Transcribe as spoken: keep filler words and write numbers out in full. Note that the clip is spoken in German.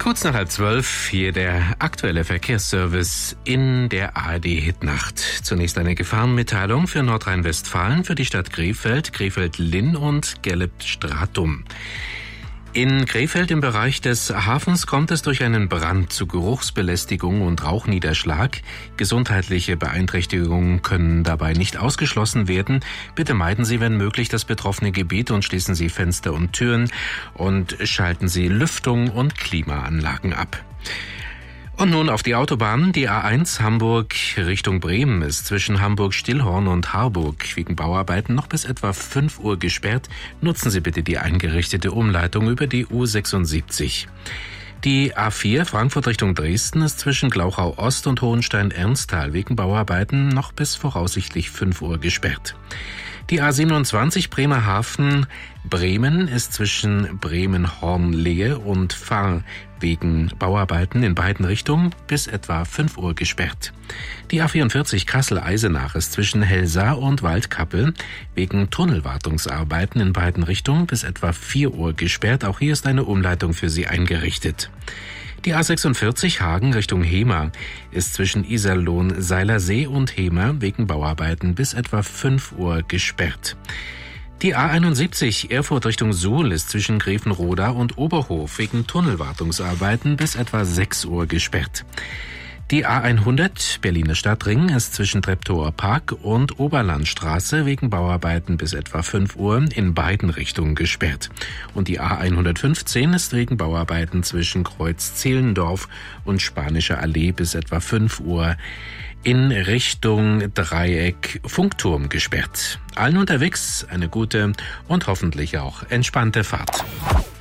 Kurz nach halb zwölf, hier der aktuelle Verkehrsservice in der A R D-Hitnacht. Zunächst eine Gefahrenmitteilung für Nordrhein-Westfalen, für die Stadt Krefeld, Krefeld-Linn und Gelb-Stratum. In Krefeld im Bereich des Hafens kommt es durch einen Brand zu Geruchsbelästigung und Rauchniederschlag. Gesundheitliche Beeinträchtigungen können dabei nicht ausgeschlossen werden. Bitte meiden Sie, wenn möglich, das betroffene Gebiet und schließen Sie Fenster und Türen und schalten Sie Lüftung und Klimaanlagen ab. Und nun auf die Autobahn. Die A eins Hamburg Richtung Bremen ist zwischen Hamburg-Stillhorn und Harburg wegen Bauarbeiten noch bis etwa fünf Uhr gesperrt. Nutzen Sie bitte die eingerichtete Umleitung über die U sechsundsiebzig. Die A vier Frankfurt Richtung Dresden ist zwischen Glauchau-Ost und Hohenstein-Ernsthal wegen Bauarbeiten noch bis voraussichtlich fünf Uhr gesperrt. Die A siebenundzwanzig Bremerhaven-Bremen ist zwischen Bremen-Hornlehe und Pfarr wegen Bauarbeiten in beiden Richtungen bis etwa fünf Uhr gesperrt. Die A vierundvierzig Kassel-Eisenach ist zwischen Helsa und Waldkappel wegen Tunnelwartungsarbeiten in beiden Richtungen bis etwa vier Uhr gesperrt. Auch hier ist eine Umleitung für Sie eingerichtet. Die A sechsundvierzig Hagen Richtung Hemer ist zwischen Iserlohn-Seilersee und Hemer wegen Bauarbeiten bis etwa fünf Uhr gesperrt. Die A einundsiebzig Erfurt Richtung Suhl ist zwischen Grevenroda und Oberhof wegen Tunnelwartungsarbeiten bis etwa sechs Uhr gesperrt. Die A hundert Berliner Stadtring ist zwischen Treptower Park und Oberlandstraße wegen Bauarbeiten bis etwa fünf Uhr in beiden Richtungen gesperrt. Und die A hundertfünfzehn ist wegen Bauarbeiten zwischen Kreuz-Zehlendorf und Spanischer Allee bis etwa fünf Uhr in Richtung Dreieck Funkturm gesperrt. Allen unterwegs eine gute und hoffentlich auch entspannte Fahrt.